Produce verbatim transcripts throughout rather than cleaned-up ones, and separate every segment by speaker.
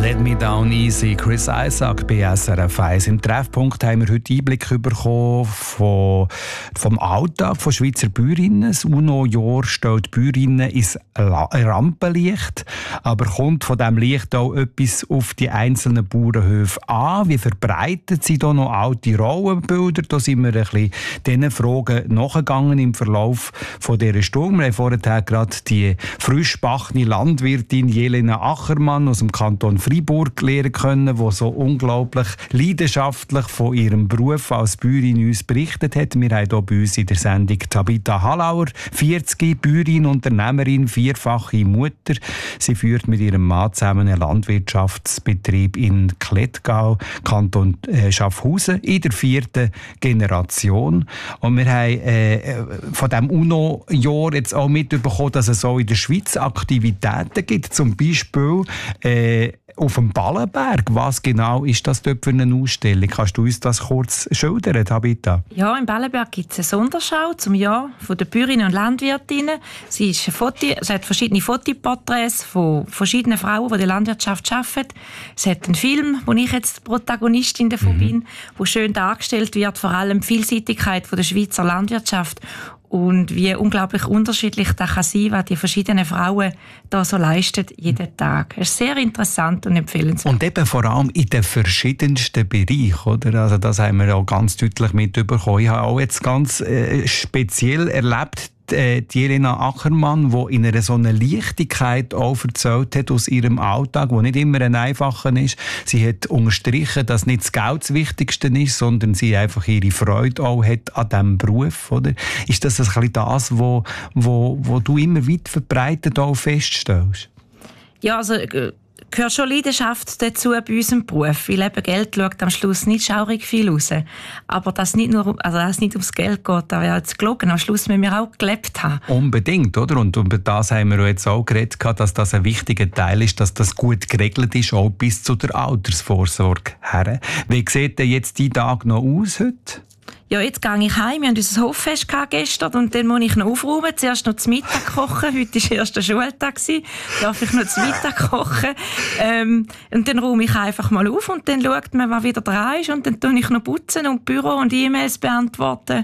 Speaker 1: «Let Me Down Easy», Chris Isaak bei S R F eins. Im Treffpunkt haben wir heute Einblick bekommen von, vom Alltag von Schweizer Bäuerinnen. Das UNO-Jahr stellt Bäuerinnen ins Rampenlicht, aber kommt von diesem Licht auch etwas auf die einzelnen Bauernhöfe an? Wie verbreitet sie da noch alte Rollenbilder? Da sind wir ein bisschen diesen Fragen nachgegangen im Verlauf von dieser Stunde. Wir haben vorher gerade die frischbackene Landwirtin Jelena Achermann aus dem Kanton Freiburg lernen können, die so unglaublich leidenschaftlich von ihrem Beruf als Bäuerin uns berichtet hat. Wir haben hier bei uns in der Sendung Tabitha Hallauer, vierzig, Bäuerin, Unternehmerin, vierfache Mutter. Sie führt mit ihrem Mann zusammen einen Landwirtschaftsbetrieb in Klettgau, Kanton äh, Schaffhausen, in der vierten Generation. Und wir haben äh, von diesem UNO-Jahr jetzt auch mitbekommen, dass es auch in der Schweiz Aktivitäten gibt, zum Beispiel äh, auf dem Ballenberg. Was genau ist das dort für eine Ausstellung? Kannst du uns das kurz schildern, Tabitha?
Speaker 2: Ja, im Ballenberg gibt es eine Sonderschau zum Jahr von den Bäuerinnen und Landwirtinnen. Sie, ist ein Foto, es hat verschiedene Fotoporträts von verschiedenen Frauen, die in der Landwirtschaft arbeiten. Es hat einen Film, wo ich jetzt Protagonistin davon mhm. bin, wo schön dargestellt wird, vor allem die Vielseitigkeit von der Schweizer Landwirtschaft. Und wie unglaublich unterschiedlich das kann sein, was die verschiedenen Frauen da so leisten, jeden Tag. Es ist sehr interessant und empfehlenswert.
Speaker 1: Und eben vor allem in den verschiedensten Bereichen, oder? Also das haben wir auch ganz deutlich mitbekommen. Ich habe auch jetzt ganz äh, speziell erlebt, die Jelena Achermann, die in einer so einer Leichtigkeit auch erzählt hat aus ihrem Alltag, der nicht immer ein einfacher ist. Sie hat unterstrichen, dass nicht das Geld das Wichtigste ist, sondern sie einfach ihre Freude auch hat an diesem Beruf. Oder? Ist das ein bisschen das, wo, wo, wo du immer weit verbreitet auch feststellst?
Speaker 2: Ja, also gehört schon Leidenschaft dazu bei unserem Beruf. Weil eben Geld schaut am Schluss nicht schaurig viel raus. Aber dass nicht nur, also dass es nicht ums Geld geht, da wäre jetzt gelogen. Am Schluss müssen wir auch gelebt haben.
Speaker 1: Unbedingt, oder? Und über das haben wir jetzt auch geredet, dass das ein wichtiger Teil ist, dass das gut geregelt ist, auch bis zu der Altersvorsorge her. Wie sieht denn jetzt dein Tag noch aus heute?
Speaker 2: Ja, jetzt gehe ich heim. Wir hatten unser Hoffest gestern und dann muss ich noch aufräumen. Zuerst noch zum Mittag kochen. Heute war der erste Schultag. Darf ich noch zum Mittag kochen. Ähm, und dann räume ich einfach mal auf und dann schaut man, was wieder dran ist. Und dann tue ich noch putzen und Büro und E-Mails beantworten.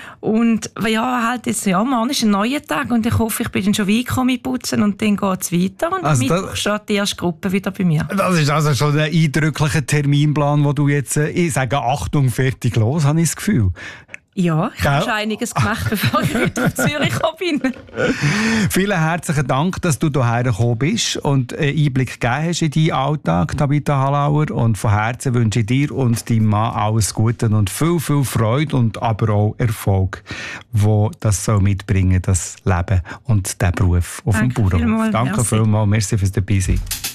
Speaker 2: Und ja, halt jetzt, ja, morgen ist ein neuer Tag und ich hoffe, ich bin dann schon weit gekommen mit Putzen und dann geht es weiter. Und
Speaker 1: also
Speaker 2: Mittwoch steht die erste Gruppe wieder bei mir.
Speaker 1: Das ist also schon ein eindrücklicher Terminplan, wo du jetzt, ich sage Achtung, fertig, los, habe ich das Gefühl.
Speaker 2: Ja, ich habe schon einiges gemacht, bevor ich heute auf Zürich gekommen bin.
Speaker 1: Vielen herzlichen Dank, dass du hierher gekommen bist und einen Einblick gegeben hast in deinen Alltag, Tabitha Hallauer. Und von Herzen wünsche ich dir und deinem Mann alles Gute und viel, viel Freude und aber auch Erfolg, wo das soll mitbringen, das Leben und der Beruf auf
Speaker 2: Danke
Speaker 1: dem Bauernhof.
Speaker 2: vielmals,
Speaker 1: Danke
Speaker 2: merci.
Speaker 1: vielmals, merci fürs Dabeisein.